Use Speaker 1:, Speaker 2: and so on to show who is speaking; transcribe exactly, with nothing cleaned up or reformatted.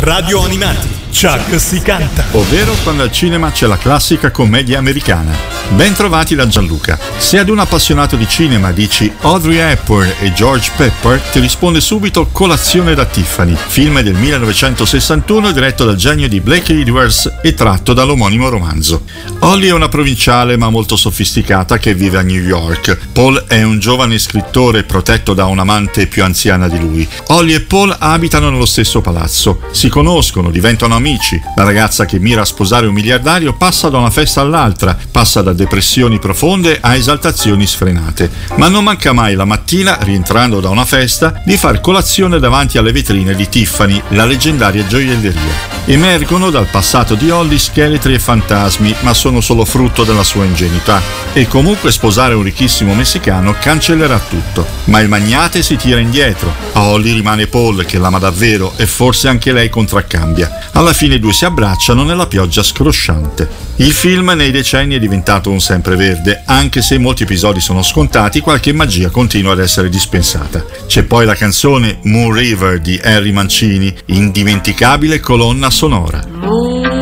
Speaker 1: Radio Animati, Chuck si canta.
Speaker 2: Ovvero quando al cinema c'è la classica commedia americana. Ben trovati da Gianluca. Se ad un appassionato di cinema dici Audrey Hepburn e George Pepper, ti risponde subito Colazione da Tiffany, film del millenovecentosessantuno diretto dal genio di Blake Edwards e tratto dall'omonimo romanzo. Holly è una provinciale ma molto sofisticata che vive a New York. Paul è un giovane scrittore protetto da un'amante più anziana di lui. Holly e Paul abitano nello stesso palazzo, si conoscono, diventano amici. La ragazza che mira a sposare un miliardario passa da una festa all'altra, passa da depressioni profonde a esaltazioni sfrenate, ma non manca mai la mattina, rientrando da una festa, di far colazione davanti alle vetrine di Tiffany, la leggendaria gioielleria. Emergono dal passato di Holly scheletri e fantasmi, ma sono solo frutto della sua ingenuità. E comunque sposare un ricchissimo messicano cancellerà tutto. Ma il magnate si tira indietro. A Holly rimane Paul, che l'ama davvero, e forse anche lei contraccambia. Alla fine i due si abbracciano nella pioggia scrosciante. Il film nei decenni è diventato un sempreverde, anche se molti episodi sono scontati, qualche magia continua ad essere dispensata. C'è poi la canzone Moon River di Harry Mancini, indimenticabile colonna sonora.